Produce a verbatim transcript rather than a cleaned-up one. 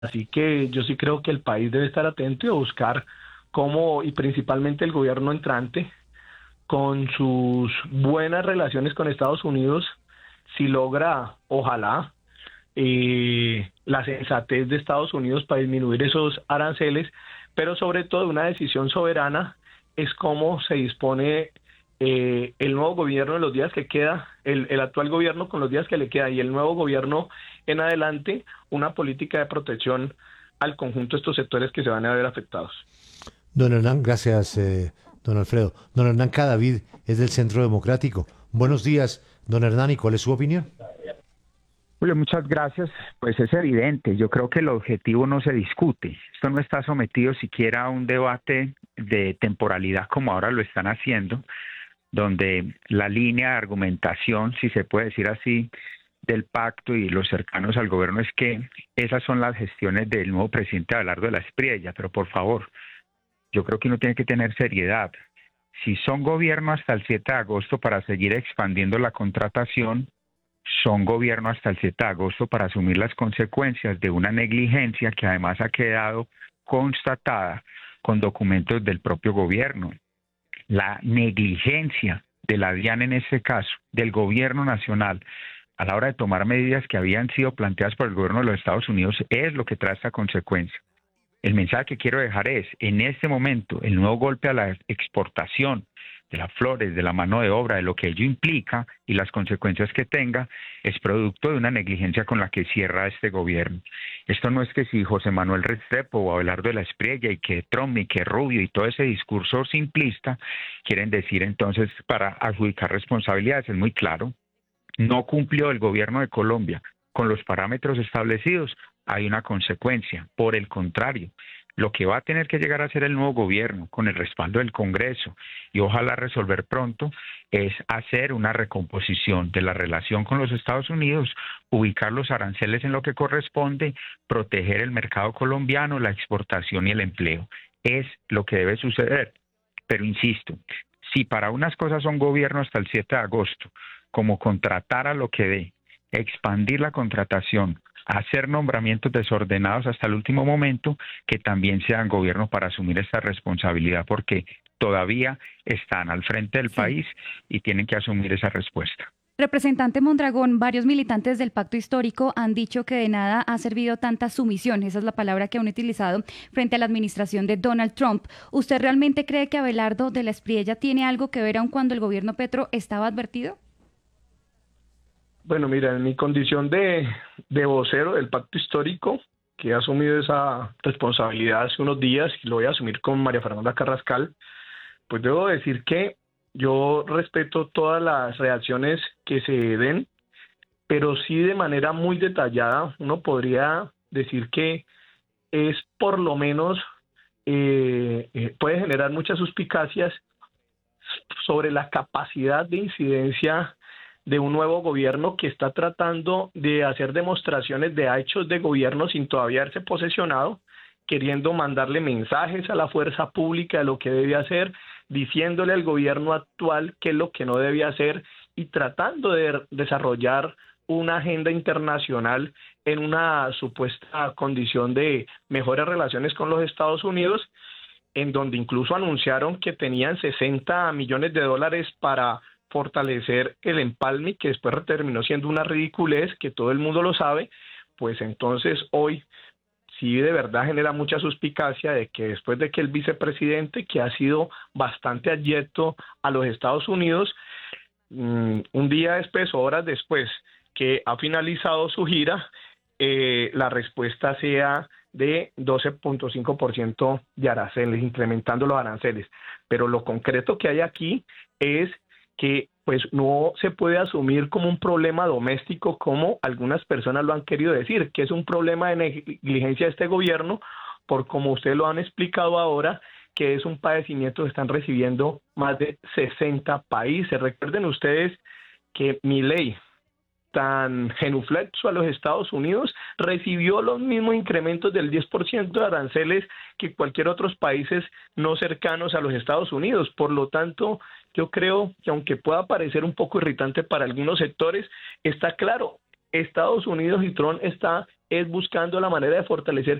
Así que yo sí creo que el país debe estar atento y a buscar cómo, y principalmente el gobierno entrante, con sus buenas relaciones con Estados Unidos, si logra, ojalá, eh, la sensatez de Estados Unidos para disminuir esos aranceles, pero sobre todo una decisión soberana es cómo se dispone eh, el nuevo gobierno en los días que queda, el, el actual gobierno con los días que le queda y el nuevo gobierno en adelante, una política de protección al conjunto de estos sectores que se van a ver afectados. Don Hernán, gracias, eh, don Alfredo. Don Hernán Cadavid es del Centro Democrático. Buenos días, don Hernán, ¿y cuál es su opinión? Julio, muchas gracias. Pues es evidente, yo creo que el objetivo no se discute. Esto no está sometido siquiera a un debate de temporalidad como ahora lo están haciendo, donde la línea de argumentación, si se puede decir así, del pacto y los cercanos al gobierno es que esas son las gestiones del nuevo presidente Abelardo de la Espriella, pero por favor, yo creo que uno tiene que tener seriedad. Si son gobierno hasta el siete de agosto para seguir expandiendo la contratación, son gobierno hasta el siete de agosto para asumir las consecuencias de una negligencia que además ha quedado constatada con documentos del propio gobierno. La negligencia de la DIAN en este caso, del gobierno nacional, a la hora de tomar medidas que habían sido planteadas por el gobierno de los Estados Unidos, es lo que trae esta consecuencia. El mensaje que quiero dejar es, en este momento, el nuevo golpe a la exportación de las flores, de la mano de obra, de lo que ello implica y las consecuencias que tenga, es producto de una negligencia con la que cierra este gobierno. Esto no es que si José Manuel Restrepo o Abelardo de la Espriella y que Trump y que Rubio y todo ese discurso simplista quieren decir entonces para adjudicar responsabilidades, es muy claro. No cumplió el gobierno de Colombia con los parámetros establecidos, hay una consecuencia. Por el contrario, lo que va a tener que llegar a hacer el nuevo gobierno con el respaldo del Congreso y ojalá resolver pronto es hacer una recomposición de la relación con los Estados Unidos, ubicar los aranceles en lo que corresponde, proteger el mercado colombiano, la exportación y el empleo. Es lo que debe suceder. Pero insisto, si para unas cosas son gobierno hasta el siete de agosto, como contratar a lo que dé, expandir la contratación, hacer nombramientos desordenados hasta el último momento, que también sean gobierno para asumir esta responsabilidad, porque todavía están al frente del Sí. país y tienen que asumir esa respuesta. Representante Mondragón, varios militantes del Pacto Histórico han dicho que de nada ha servido tanta sumisión, esa es la palabra que han utilizado, frente a la administración de Donald Trump. ¿Usted realmente cree que Abelardo de la Espriella tiene algo que ver aun cuando el gobierno Petro estaba advertido? Bueno, mira, en mi condición de, de vocero del Pacto Histórico, que he asumido esa responsabilidad hace unos días y lo voy a asumir con María Fernanda Carrascal, pues debo decir que yo respeto todas las reacciones que se den, pero sí de manera muy detallada uno podría decir que es por lo menos, eh, eh, puede generar muchas suspicacias sobre la capacidad de incidencia de un nuevo gobierno que está tratando de hacer demostraciones de hechos de gobierno sin todavía haberse posesionado, queriendo mandarle mensajes a la fuerza pública de lo que debe hacer, diciéndole al gobierno actual qué es lo que no debe hacer y tratando de desarrollar una agenda internacional en una supuesta condición de mejores relaciones con los Estados Unidos, en donde incluso anunciaron que tenían sesenta millones de dólares para fortalecer el empalme, que después terminó siendo una ridiculez, que todo el mundo lo sabe. Pues entonces hoy sí de verdad genera mucha suspicacia de que después de que el vicepresidente, que ha sido bastante adyecto a los Estados Unidos, um, un día después, horas después que ha finalizado su gira, eh, la respuesta sea de doce punto cinco por ciento de aranceles, incrementando los aranceles. Pero lo concreto que hay aquí es que pues no se puede asumir como un problema doméstico como algunas personas lo han querido decir, que es un problema de negligencia de este gobierno, por como ustedes lo han explicado ahora, que es un padecimiento que están recibiendo más de sesenta países. Recuerden ustedes que Milei, tan genuflexo a los Estados Unidos, recibió los mismos incrementos del diez por ciento de aranceles que cualquier otros países no cercanos a los Estados Unidos. Por lo tanto, yo creo que aunque pueda parecer un poco irritante para algunos sectores, está claro, Estados Unidos y Trump está es buscando la manera de fortalecer